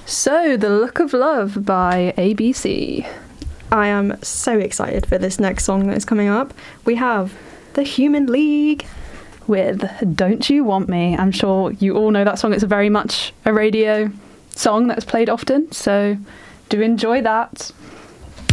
So, The Look of Love by ABC. I am so excited for this next song that is coming up. We have The Human League with Don't You Want Me. I'm sure you all know that song. It's a very much a radio song that's played often, so do enjoy that.